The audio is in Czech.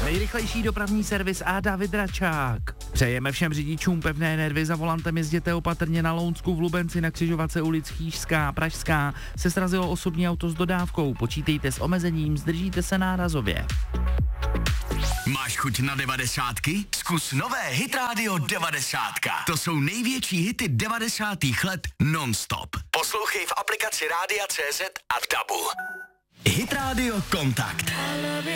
Nejrychlejší dopravní servis a David Račák. Přejeme všem řidičům pevné nervy, za volantem jezděte opatrně. Na Lounsku, v Lubenci, na křižovatce ulic Chýžská, Pražská se srazilo osobní auto s dodávkou. Počítejte s omezením, zdržíte se nárazově. Máš chuť na 90? Zkus nové Hit Radio 90. To jsou největší hity 90. let non-stop. Poslouchej v aplikaci Rádia.cz a v DABu. Hit Radio Kontakt.